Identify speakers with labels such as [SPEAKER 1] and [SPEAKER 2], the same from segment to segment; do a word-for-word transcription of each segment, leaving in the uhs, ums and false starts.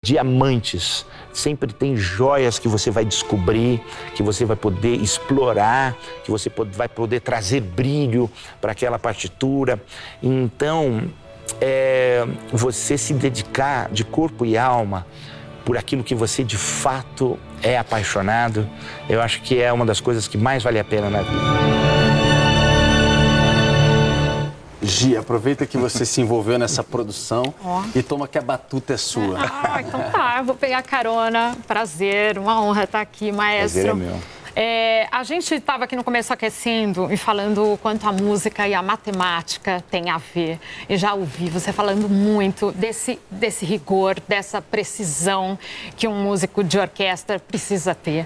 [SPEAKER 1] diamantes, sempre tem joias que você vai descobrir, que você vai poder explorar, que você vai poder trazer brilho para aquela partitura. Então, é, você se dedicar de corpo e alma por aquilo que você de fato é apaixonado, eu acho que é uma das coisas que mais vale a pena na vida.
[SPEAKER 2] Gi, aproveita que você se envolveu nessa produção oh. e toma que a batuta é sua.
[SPEAKER 3] Ah, então tá, eu vou pegar a carona. Prazer, uma honra estar aqui, maestro.
[SPEAKER 1] Prazer é meu.
[SPEAKER 3] É, a gente estava aqui no começo aquecendo e falando o quanto a música e a matemática têm a ver. E já ouvi você falando muito desse, desse rigor, dessa precisão que um músico de orquestra precisa ter.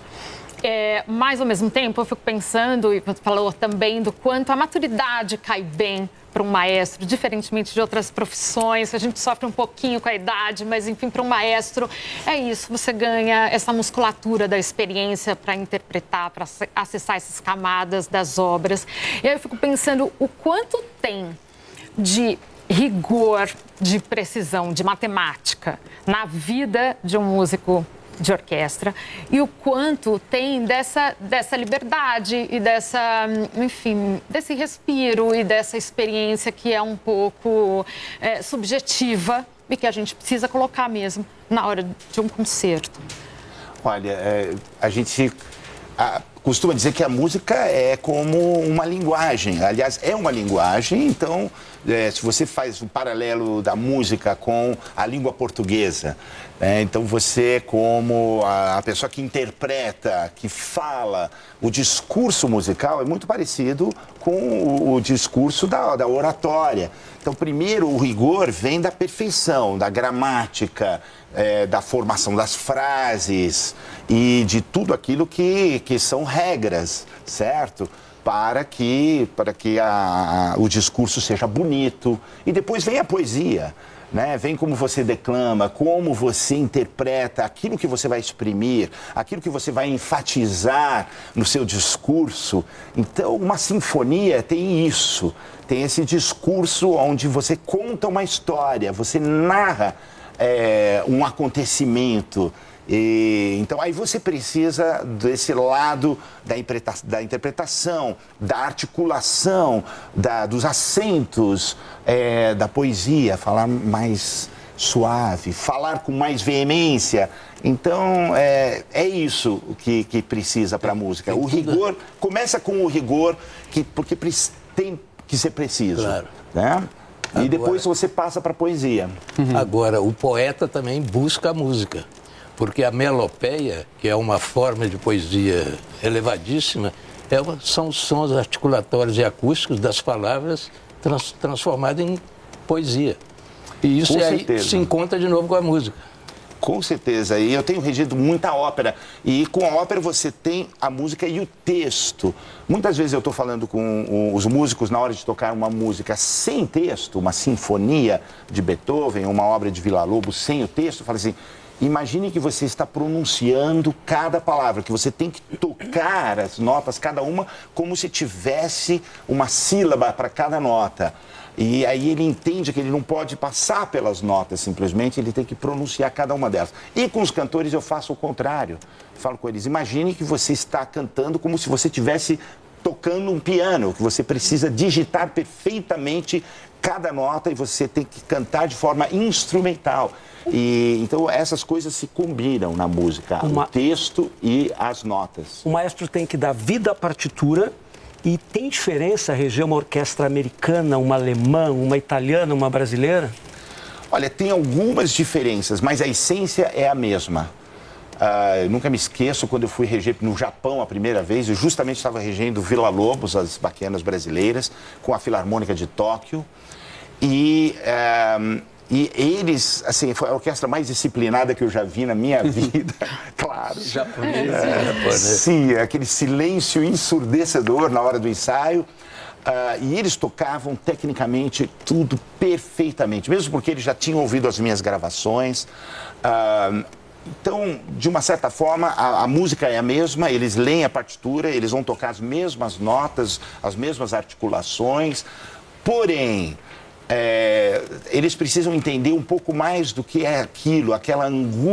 [SPEAKER 3] É, mas, ao mesmo tempo, eu fico pensando, e você falou também, do quanto a maturidade cai bem para um maestro, diferentemente de outras profissões, a gente sofre um pouquinho com a idade, mas, enfim, para um maestro é isso, você ganha essa musculatura da experiência para interpretar, para acessar essas camadas das obras. E aí eu fico pensando o quanto tem de rigor, de precisão, de matemática na vida de um músico de orquestra e o quanto tem dessa, dessa liberdade e dessa, enfim, desse respiro e dessa experiência que é um pouco é, subjetiva e que a gente precisa colocar mesmo na hora de um concerto.
[SPEAKER 1] Olha, é, a gente a, costuma dizer que a música é como uma linguagem. Aliás, é uma linguagem, então, é, se você faz um paralelo da música com a língua portuguesa, é, então você, como a, a pessoa que interpreta, que fala, o discurso musical é muito parecido com o, o discurso da, da oratória. Então, primeiro, o rigor vem da perfeição, da gramática, é, da formação das frases e de tudo aquilo que, que são regras, certo? Para que, para que a, a, o discurso seja bonito. E depois vem a poesia. Né? Vem como você declama, como você interpreta aquilo que você vai exprimir, aquilo que você vai enfatizar no seu discurso. Então, uma sinfonia tem isso, tem esse discurso onde você conta uma história, você narra é, um acontecimento. E, então, aí você precisa desse lado da, da interpretação, da articulação, da, dos acentos, é, da poesia, falar mais suave, falar com mais veemência. Então, é, é isso que, que precisa para a música. O rigor, começa com o rigor, que, porque tem que ser preciso. Claro. Né? E agora, depois você passa para a poesia.
[SPEAKER 4] Uhum. Agora, o poeta também busca a música. Porque a melopeia, que é uma forma de poesia elevadíssima, é uma, são os sons articulatórios e acústicos das palavras trans, transformadas em poesia. E isso aí se encontra de novo com a música.
[SPEAKER 1] Com certeza. E eu tenho regido muita ópera. E com a ópera você tem a música e o texto. Muitas vezes eu estou falando com os músicos na hora de tocar uma música sem texto, uma sinfonia de Beethoven, uma obra de Villa-Lobos sem o texto, eu falo assim... Imagine que você está pronunciando cada palavra, que você tem que tocar as notas, cada uma, como se tivesse uma sílaba para cada nota. E aí ele entende que ele não pode passar pelas notas, simplesmente, ele tem que pronunciar cada uma delas. E com os cantores eu faço o contrário. Falo com eles, imagine que você está cantando como se você estivesse tocando um piano, que você precisa digitar perfeitamente cada nota e você tem que cantar de forma instrumental. E, então, essas coisas se combinam na música, Uma... o texto e as notas.
[SPEAKER 5] O maestro tem que dar vida à partitura e tem diferença reger uma orquestra americana, uma alemã, uma italiana, uma brasileira?
[SPEAKER 1] Olha, tem algumas diferenças, mas a essência é a mesma. Uh, eu nunca me esqueço quando eu fui reger no Japão a primeira vez, eu justamente estava regendo Villa-Lobos, as baquianas brasileiras, com a Filarmônica de Tóquio. E... Uh, E eles, assim, foi a orquestra mais disciplinada que eu já vi na minha vida, claro.
[SPEAKER 4] Japonês,
[SPEAKER 1] é,
[SPEAKER 4] japonês.
[SPEAKER 1] Sim, aquele silêncio ensurdecedor na hora do ensaio. Uh, e eles tocavam tecnicamente tudo perfeitamente, mesmo porque eles já tinham ouvido as minhas gravações. Uh, então, de uma certa forma, a, a música é a mesma, eles leem a partitura, eles vão tocar as mesmas notas, as mesmas articulações, porém... É, eles precisam entender um pouco mais do que é aquilo, aquela angústia